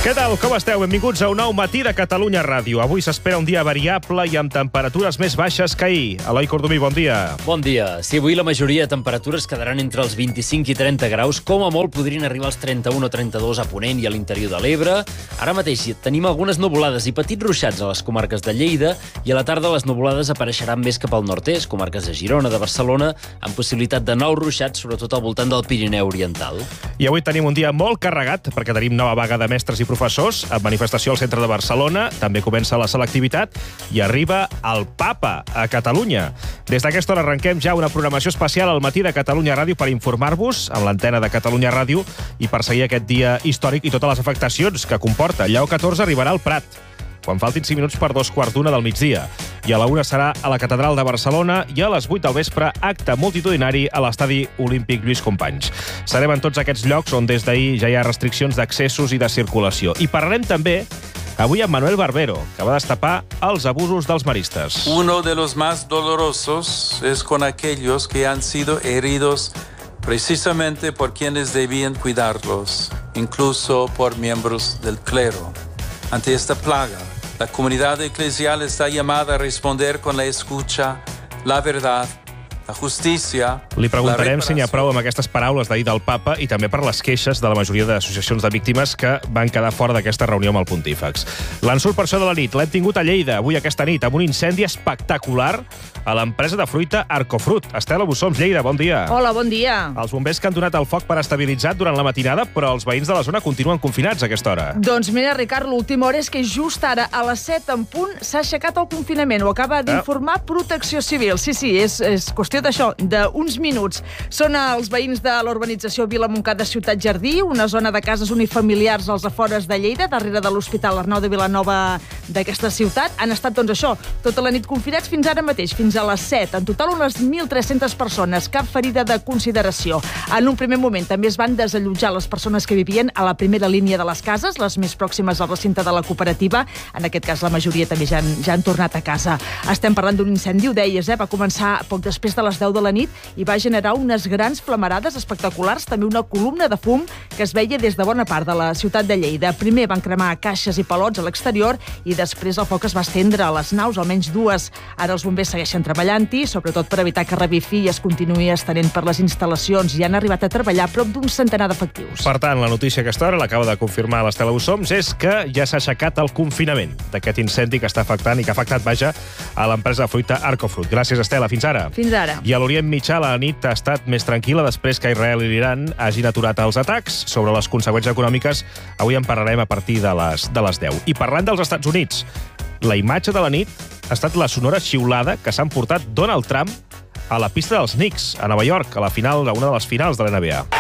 Què tal? Com esteu? Benvinguts a un nou matí de Catalunya Ràdio. Avui s'espera un dia variable i amb temperatures més baixes que ahir. Eloi Cordomí, bon dia. Bon dia. Sí, avui la majoria de temperatures quedaran entre els 25 i 30 graus. Com a molt podrien arribar als 31 o 32 a Ponent i a l'interior de l'Ebre. Ara mateix tenim algunes nuvolades i petits ruixats a les comarques de Lleida i a la tarda les nuvolades apareixeran més cap al nord-est, comarques de Girona, de Barcelona, amb possibilitat de nous ruixats, sobretot al voltant del Pirineu Oriental. I avui tenim un dia molt carregat, perquè tenim nova vaga de mestres i professors, amb manifestació al centre de Barcelona, també comença la selectivitat i arriba el Papa a Catalunya. Des d'aquesta hora arrenquem ja una programació especial al matí de Catalunya Ràdio per informar-vos amb l'antena de Catalunya Ràdio i per seguir aquest dia històric i totes les afectacions que comporta. Lleó XIV arribarà al Prat, quan faltin 5 minuts per 2:15 del migdia. I a la 1 serà a la Catedral de Barcelona i a les 8 del vespre acte multitudinari a l'Estadi Olímpic Lluís Companys. Serem en tots aquests llocs on des d'ahir ja hi ha restriccions d'accessos i de circulació. I parlarem també avui amb Manuel Barbero, que va destapar els abusos dels maristes. Uno de los más dolorosos es con aquellos que han sido heridos precisamente por quienes debían cuidarlos, incluso por miembros del clero. Ante esta plaga, la comunidad eclesial está llamada a responder con la escucha, la verdad, la justícia... Li preguntarem si n'hi ha prou amb aquestes paraules d'ahir del Papa i també per les queixes de la majoria d'associacions de víctimes que van quedar fora d'aquesta reunió amb el Pontífex. L'ensurt per això de la nit l'hem tingut a Lleida, avui aquesta nit, amb un incendi espectacular a l'empresa de fruita Arcofrut. Estela Bussoms, Lleida, bon dia. Hola, bon dia. Els bombers que han donat el foc per estabilitzat durant la matinada, però els veïns de la zona continuen confinats a aquesta hora. Doncs mira, Ricard, l'última hora és que just ara, a les 7 en punt, s'ha aixecat el confinament. Ho acaba d'informar Protecció Civil. Sí, és qüestió d'això, d'uns minuts. Són els veïns de l'urbanització Vila Montcada Ciutat Jardí, una zona de cases unifamiliars als afores de Lleida, darrere de l'Hospital Arnau de Vilanova d'aquesta ciutat. Han estat, doncs això, tota la nit confinats fins ara mateix, fins a les 7. En total, unes 1.300 persones, cap ferida de consideració. En un primer moment també es van desallotjar les persones que vivien a la primera línia de les cases, les més pròximes al recinte de la cooperativa. En aquest cas, la majoria també ja han tornat a casa. Estem parlant d'un incendi, ho deies, va començar poc després de les 10 de la nit i va generar unes grans flamarades espectaculars, també una columna de fum que es veia des de bona part de la ciutat de Lleida. Primer van cremar caixes i palots a l'exterior i després el foc es va estendre a les naus, almenys dues. Ara els bombers segueixen treballant-hi, sobretot per evitar que revifi i es continuï estenent per les instal·lacions, i han arribat a treballar prop d'un centenar d'efectius. Per tant, la notícia a aquesta hora, l'acaba de confirmar l'Estela Bussoms, és que ja s'ha aixecat el confinament d'aquest incendi que està afectant i que ha afectat, vaja, a l'empresa de fruita Arcofrut. Gràcies, Estela. Fins ara. Fins ara. I a l'Orient Mitjà la nit ha estat més tranquil·la després que Israel i l'Iran hagin aturat els atacs. Sobre les conseqüències econòmiques, avui en parlarem a partir de les 10. I parlant dels Estats Units, la imatge de la nit ha estat la sonora xiulada que s'ha emportat Donald Trump a la pista dels Knicks, a Nova York, a una de les finals de la NBA.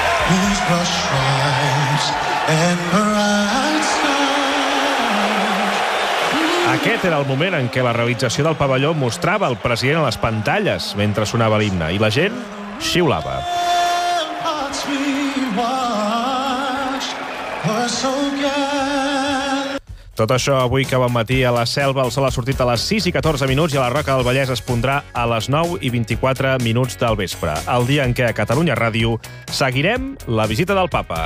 Aquest era el moment en què la realització del pavelló mostrava el president a les pantalles mentre sonava l'himne i la gent xiulava. Tot això avui que bon matí a la Selva. El sol ha sortit a les 6:14 i a la Roca del Vallès es pondrà a les 9:24 del vespre. El dia en què a Catalunya Ràdio seguirem la visita del Papa.